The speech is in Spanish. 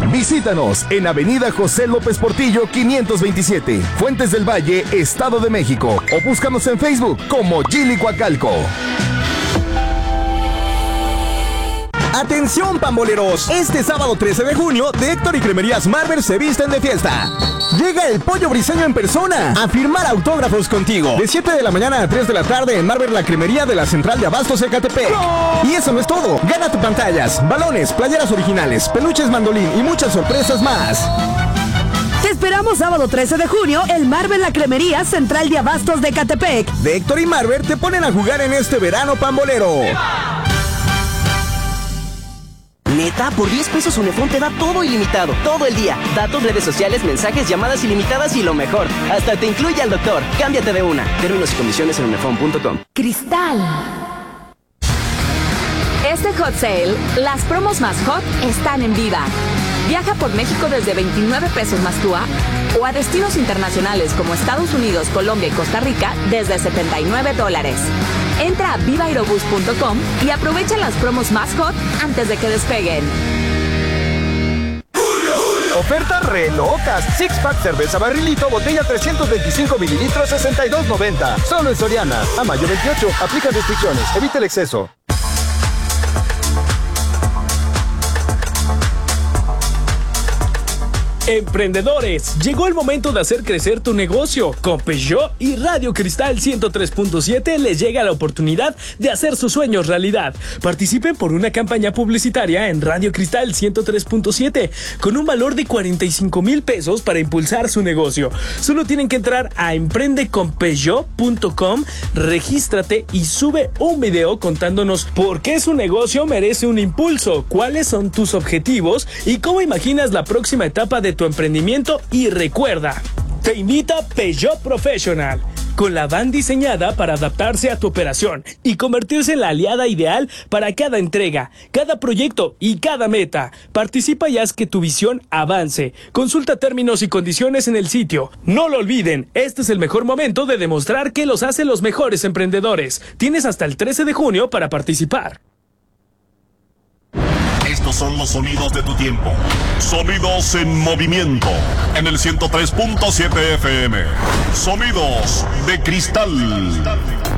Visítanos en Avenida José López Portillo 527, Fuentes del Valle, Estado de México, o búscanos en Facebook como Gili Coacalco. ¡Atención, pamboleros! Este sábado 13 de junio, de Héctor y Cremerías Marvel se visten de fiesta. Llega el Pollo Briseño en persona a firmar autógrafos contigo. De 7 de la mañana a 3 de la tarde en Marvel, la cremería de la Central de Abastos Ecatepec. ¡No! Y eso no es todo. Gana tu pantallas, balones, playeras originales, peluches mandolín y muchas sorpresas más. Te esperamos sábado 13 de junio en Marvel, la cremería Central de Abastos de Ecatepec. De Héctor y Marvel te ponen a jugar en este verano pambolero. Neta, por 10 pesos Unefón te da todo ilimitado, todo el día. Datos, redes sociales, mensajes, llamadas ilimitadas y lo mejor, hasta te incluye al doctor. Cámbiate de una. Términos y condiciones en unefón.com. Cristal. Este hot sale, las promos más hot están en Viva. Viaja por México desde 29 pesos más TUA o a destinos internacionales como Estados Unidos, Colombia y Costa Rica desde $79. Entra a vivaerobus.com y aprovecha las promos más hot antes de que despeguen. Ofertas re locas. Six Pack cerveza barrilito, botella 325 mililitros, $62.90. Solo en Soriana. A mayo 28. Aplica restricciones. Evita el exceso. Emprendedores, llegó el momento de hacer crecer tu negocio. Con Peugeot y Radio Cristal 103.7 les llega la oportunidad de hacer sus sueños realidad. Participen por una campaña publicitaria en Radio Cristal 103.7 con un valor de 45,000 pesos para impulsar su negocio. Solo tienen que entrar a emprendeconpeugeot.com, regístrate y sube un video contándonos por qué su negocio merece un impulso, cuáles son tus objetivos y cómo imaginas la próxima etapa de tu emprendimiento. Y recuerda, te invita Peugeot Professional, con la van diseñada para adaptarse a tu operación y convertirse en la aliada ideal para cada entrega, cada proyecto y cada meta. Participa y haz que tu visión avance. Consulta términos y condiciones en el sitio. No lo olviden, este es el mejor momento de demostrar que los hace los mejores emprendedores. Tienes hasta el 13 de junio para participar. Estos son los sonidos de tu tiempo. Sonidos en movimiento. En el 103.7 FM. Sonidos de Cristal.